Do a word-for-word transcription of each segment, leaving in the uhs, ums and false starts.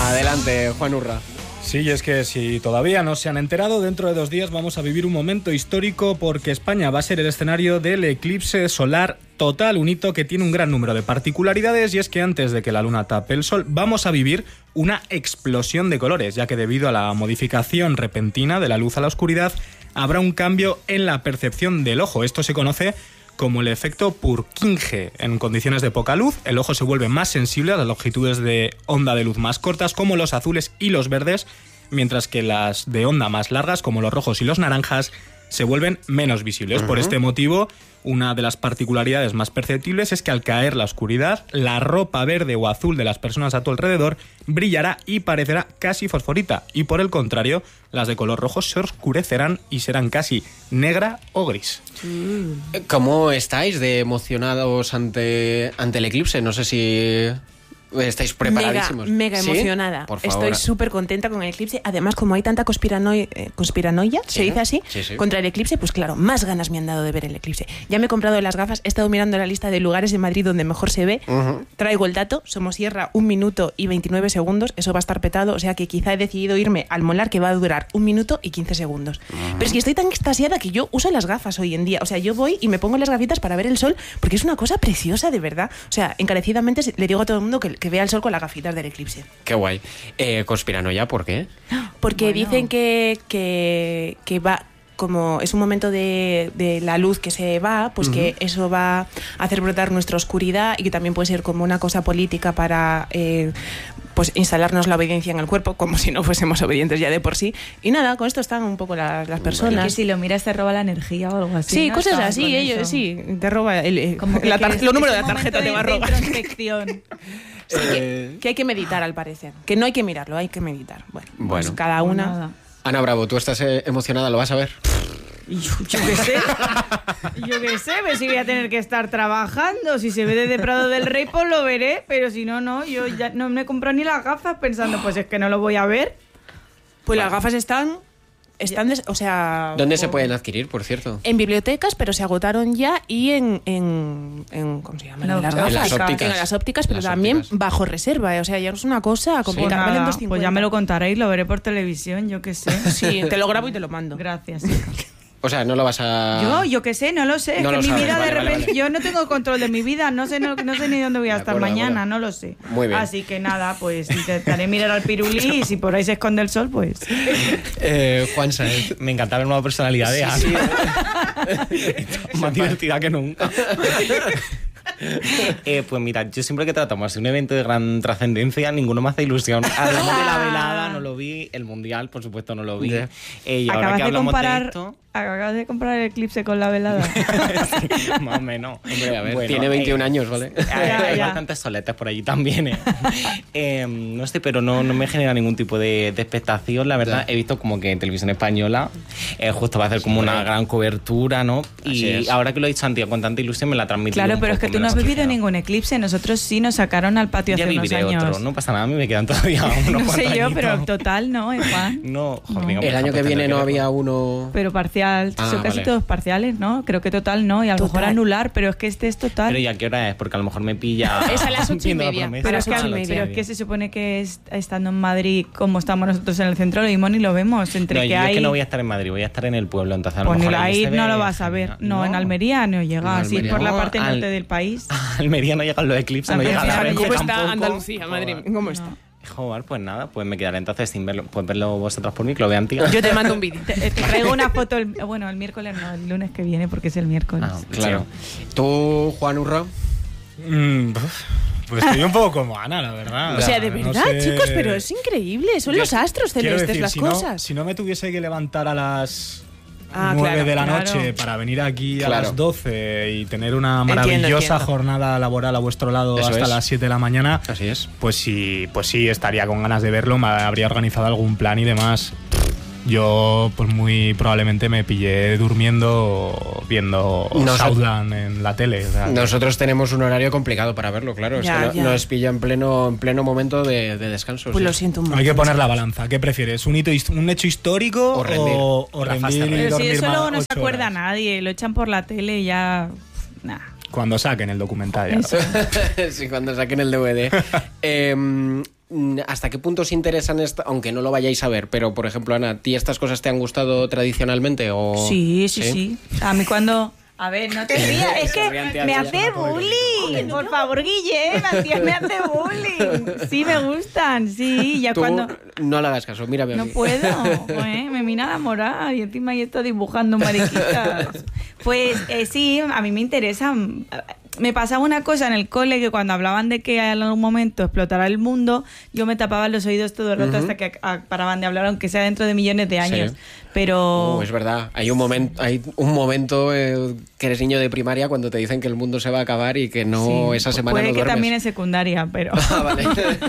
Adelante, Juan Urra. Sí, y es que si todavía no se han enterado, dentro de dos días vamos a vivir un momento histórico porque España va a ser el escenario del eclipse solar total, un hito que tiene un gran número de particularidades, y es que antes de que la luna tape el sol vamos a vivir una explosión de colores, ya que debido a la modificación repentina de la luz a la oscuridad habrá un cambio en la percepción del ojo. Esto se conoce como el efecto Purkinje. En condiciones de poca luz, el ojo se vuelve más sensible a las longitudes de onda de luz más cortas, como los azules y los verdes, mientras que las de onda más largas, como los rojos y los naranjas, se vuelven menos visibles. Uh-huh. Por este motivo, una de las particularidades más perceptibles es que al caer la oscuridad, la ropa verde o azul de las personas a tu alrededor brillará y parecerá casi fosforita, y por el contrario, las de color rojo se oscurecerán y serán casi negra o gris. ¿Cómo estáis de emocionados ante, ante el eclipse? No sé si estáis preparadísimos. Mega, mega ¿Sí? emocionada. Por favor. Estoy súper contenta con el eclipse. Además, como hay tanta conspiranoia, eh, conspiranoia ¿Sí? se dice así, Sí, sí. contra el eclipse, pues claro, más ganas me han dado de ver el eclipse. Ya me he comprado las gafas, he estado mirando la lista de lugares en Madrid donde mejor se ve. Uh-huh. Traigo el dato, Somosierra, un minuto y veintinueve segundos, eso va a estar petado, o sea que quizá he decidido irme al Molar, que va a durar un minuto y quince segundos. Uh-huh. Pero es que estoy tan extasiada que yo uso las gafas hoy en día. O sea, yo voy y me pongo las gafitas para ver el sol, porque es una cosa preciosa, de verdad. O sea, encarecidamente le digo a todo el mundo que, que vea el sol con la gafita del eclipse. Qué guay. Eh, ¿Conspiranoia por qué? Porque Bueno. dicen que, que, que va, como es un momento de, de la luz que se va, pues uh-huh. que eso va a hacer brotar nuestra oscuridad, y que también puede ser como una cosa política para eh, pues instalarnos la obediencia en el cuerpo, como si no fuésemos obedientes ya de por sí. Y nada, con esto están un poco las, las personas. Bueno, que si lo miras te roba la energía o algo así. Sí, ¿no? cosas Estaban así, con ellos eso. sí, te roba el, el, Como que la tar- que los es- números es de la un tarjeta te momento va a de- de robar. introspección. Sí, que, que hay que meditar, al parecer. Que no hay que mirarlo, hay que meditar. Bueno, Bueno. pues cada una. Nada. Ana Bravo, ¿tú estás eh, emocionada? ¿Lo vas a ver? Yo, yo qué sé, yo qué sé, pues si voy a tener que estar trabajando. Si se ve desde Prado del Rey, pues lo veré, pero si no, no, yo ya no me compro ni las gafas pensando, pues es que no lo voy a ver. Pues las gafas están, están des- o sea... ¿Dónde se o- pueden adquirir, por cierto? En bibliotecas, pero se agotaron ya, y en, en, en ¿cómo se llama? No, En las en gafas. las ópticas. En las ópticas, pero Las también ópticas. bajo reserva, eh, o sea, ya no es una cosa Pues, complicada. nada, Valen pues doscientos cincuenta. ya me lo contaréis, lo veré por televisión, yo qué sé. Sí, te lo grabo y te lo mando. Gracias, hija. O sea, no lo vas a... Yo, yo qué sé, no lo sé. Es No que lo mi sabes, vida vale, de vale, repente. vale. Yo no tengo control de mi vida, no sé, no, no sé ni dónde voy a De estar acuerdo, de mañana, acuerdo. no lo sé. Muy bien. Así que nada, pues intentaré mirar al pirulí, y si por ahí se esconde el sol, pues. Eh, Juan Saez. Me encanta ver nueva personalidad de Ana. Sí, Más divertida que nunca. Eh, pues mira, yo siempre que tratamos de un evento de gran trascendencia, ninguno me hace ilusión. Hablamos de la velada, no lo vi. El mundial, por supuesto, no lo vi. Ya. Eh, y ahora Acabas que de hablamos comparar. de esto... Acabas de comparar el eclipse con la velada. Sí, más o menos. Hombre, a ver, Bueno, tiene veintiún eh, años, ¿vale? Hay, Ya, hay ya. bastantes soletes por allí también, ¿eh? Eh, no sé, pero no, no me genera ningún tipo de, de expectación, la verdad. Ya. He visto como que en Televisión Española eh, justo va a hacer como Sí, una hombre. gran cobertura, ¿no? Así Y es. ahora que lo he dicho antes con tanta ilusión me la transmite. Claro, pero es que tú no has vivido ningún eclipse. Nosotros sí nos sacaron al patio Ya hace unos viviré años. otro, no pasa nada, a mí me quedan todavía unos No sé cuantos yo, añitos. pero total no, ¿eh, Juan? No, joder, No. venga, El pues, año que pues viene tendré no verlo. había uno... Pero parcial, Ah, son casi vale. todos parciales, ¿no? Creo que total no, y a lo Total. mejor anular, pero es que este es total. Pero ¿ya qué hora es? Porque a lo mejor me pilla... Es a las ocho y viendo la media. promesa. Pero a es, que, las Ah, ocho y lo media. pero sé es que bien. se supone que es- estando en Madrid, como estamos nosotros en el centro, lo mismo ni lo vemos. Entre No, que yo hay. es que no voy a estar en Madrid, voy a estar en el pueblo, entonces a lo Pues ni mejor la- ahí ahí se no ve lo vas a ver. genial. No, en Almería no llega. En Si es Almería. por la No, parte al- norte del país. A Almería no llegan los eclipses, no Almería llega la no Renfe llega. ¿Cómo está tampoco. Andalucía, madre mía? ¿Cómo está? No. Joder, pues nada, pues me quedaré entonces sin verlo. Pues verlo vosotras por mí, que lo vean, tío. Yo te mando un vídeo. Te, te traigo una foto, el, bueno, el miércoles no, el lunes que viene, porque es el miércoles. Ah, Claro. ¿Tú, Juan Urra? Mm, pues estoy un poco como Ana, la verdad. O sea, de No verdad, sé- chicos, pero es increíble. Son Yo los astros quiero celestes decir, las si no- cosas. si no me tuviese que levantar a las Ah, nueve claro, de la claro. noche para venir aquí a Claro. las doce y tener una Entiendo, maravillosa entiendo. jornada laboral a vuestro lado Eso hasta es. las siete de la mañana, Así es. pues sí, pues sí, estaría con ganas de verlo, me habría organizado algún plan y demás. Yo, pues muy probablemente me pillé durmiendo viendo Nosot- Southland en la tele. O sea, Nosotros tenemos un horario complicado para verlo, claro. Es Ya, que no- ya. nos pilla en pleno, en pleno momento de, de descanso. Pues sí. lo siento mucho. hay que poner la balanza. ¿Qué prefieres? ¿Un, hito, hist- un hecho histórico O rendir. o, o La Eh, rendir y Pero si dormir eso más luego no se ocho acuerda horas? nadie, lo echan por la tele y ya. Nah. Cuando saquen el documental. Ya lo- Sí, cuando saquen el D V D. Eh, ¿hasta qué punto os interesan, esta, aunque no lo vayáis a ver, pero por ejemplo, Ana, ¿a ti estas cosas te han gustado tradicionalmente? O... Sí, sí, sí, sí. A mí cuando... A ver, no te rías, es que me hace bullying. Por favor, Guille, Matías me hace bullying. Sí, me gustan, sí. Ya Tú cuando... no le hagas caso, mírame a No mí. puedo, ¿eh? Me mira enamorada y encima ahí está dibujando mariquitas. Pues eh, sí, a mí me interesa. Me pasaba una cosa en el cole que cuando hablaban de que en algún momento explotará el mundo, yo me tapaba los oídos todo el rato uh-huh. hasta que a, a, paraban de hablar, aunque sea dentro de millones de años. Sí. Pero... Uh, es verdad, hay un momento, hay un momento eh, que eres niño de primaria cuando te dicen que el mundo se va a acabar y que no sí, esa semana puede no que duermes. También en secundaria, pero... Ah, vale.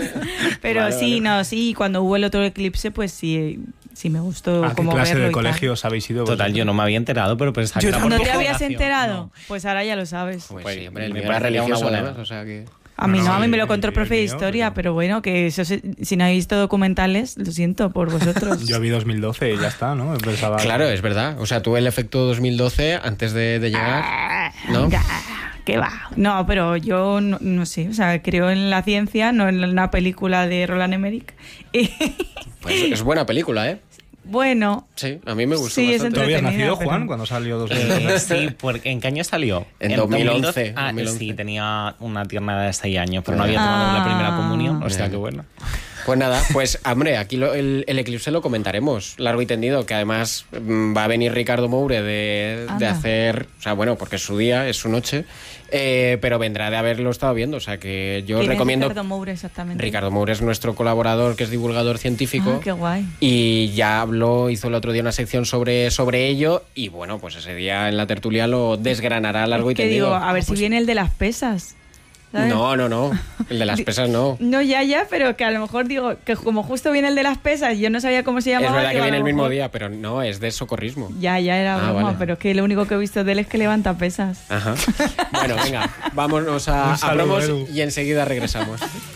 pero vale, sí, vale. no, sí, cuando hubo el otro eclipse, pues sí... Sí, me gustó. ¿A qué como clase verlo de y colegios tal. habéis ido? Total, yo no me había enterado, pero pensaba que era por ¿No te divulgación. habías enterado? No. Pues ahora ya lo sabes. Pues, Pues sí, hombre, el me mío era parecía una religioso, buena además, edad. o sea que... A mí no, No, a mí me lo el- contó el profe de el mío, historia, pero- pero bueno, que eso se- si no habéis visto documentales, lo siento por vosotros. Yo vi dos mil doce y ya está, ¿no? Pensaba Claro, es verdad. O sea, tú el efecto dos mil doce, antes de, de llegar, ¿no? Ya, ¿qué va? No, pero yo no, no sé, o sea, creo en la ciencia, no en una película de Roland Emmerich. Y, Pues es buena película, ¿eh? bueno, Sí, a mí me gustó Sí, es bastante. ¿Tú habías entretenida, nacido, pero- Juan, cuando salió dos mil doce? Eh, sí, porque ¿en qué año salió? En dos mil once, Ah, dos mil once. sí, tenía una tierna edad de seis años, pero no había tomado Ah. la primera comunión, o sea Ya. que bueno. Pues nada, pues hombre, aquí lo- el, el eclipse lo comentaremos largo y tendido, que además mm, va a venir Ricardo Moure de, de Anda. hacer, o sea, bueno, porque es su día, es su noche, eh, pero vendrá de haberlo estado viendo, o sea que yo os ¿quién es recomiendo... Ricardo Moure exactamente? Ricardo Moure es nuestro colaborador, que es divulgador científico. Ah, qué guay. Y ya habló, hizo el otro día una sección sobre, sobre ello y bueno, pues ese día en la tertulia lo desgranará largo y Es que tendido. digo, a ver si viene el de las pesas. ¿sabes? No, no, no. El de las pesas no. No, ya, ya, pero que a lo mejor digo que como justo viene el de las pesas y yo no sabía cómo se llamaba. Es verdad digo, que a viene lo el mismo mejor- día, pero no, es de socorrismo. Ya, ya era Ah, broma, vale. pero es que lo único que he visto de él es que levanta pesas. Ajá. Bueno, venga, vámonos a, Un a saludo, promos Edu. y enseguida regresamos.